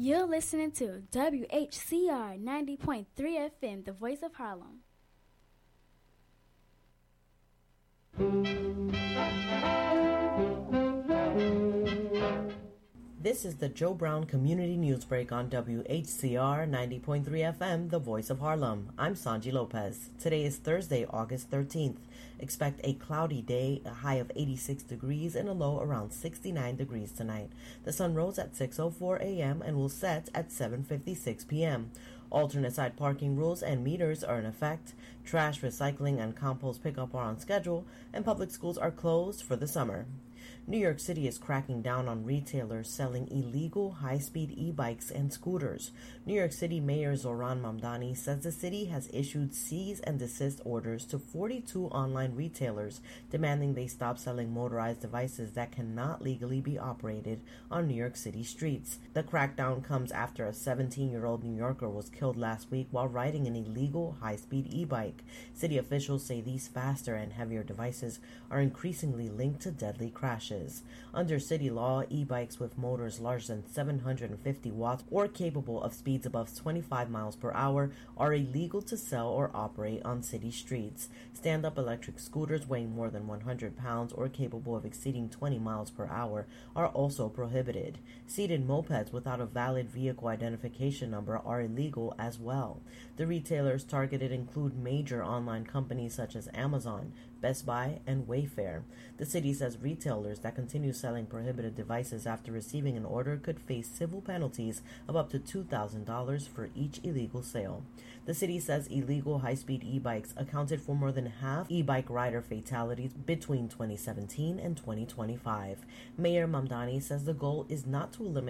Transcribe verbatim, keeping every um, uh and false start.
You're listening to W H C R ninety point three F M, the voice of Harlem. This is the Joe Brown Community News Break on W H C R ninety point three F M, the voice of Harlem. I'm Sanji Lopez. Today is Thursday, August thirteenth. Expect a cloudy day, a high of eighty-six degrees and a low around sixty-nine degrees tonight. The sun rose at six oh four a.m. and will set at seven fifty-six p.m. Alternate side parking rules and meters are in effect. Trash, recycling, and compost pickup are on schedule, and public schools are closed for the summer. New York City is cracking down on retailers selling illegal high-speed e-bikes and scooters. New York City Mayor Zohran Mamdani says the city has issued cease and desist orders to forty-two online retailers, demanding they stop selling motorized devices that cannot legally be operated on New York City streets. The crackdown comes after a seventeen-year-old New Yorker was killed last week while riding an illegal high-speed e-bike. City officials say these faster and heavier devices are increasingly linked to deadly crashes. Under city law, e-bikes with motors larger than seven hundred fifty watts or capable of speeds above twenty-five miles per hour are illegal to sell or operate on city streets. Stand-up electric scooters weighing more than one hundred pounds or capable of exceeding twenty miles per hour are also prohibited. Seated mopeds without a valid vehicle identification number are illegal as well. The retailers targeted include major online companies such as Amazon, Best Buy, and Wayfair. The city says retailers that continue selling prohibited devices after receiving an order could face civil penalties of up to two thousand dollars for each illegal sale. The city says illegal high-speed e-bikes accounted for more than half e-bike rider fatalities between twenty seventeen and twenty twenty-five. Mayor Mamdani says the goal is not to eliminate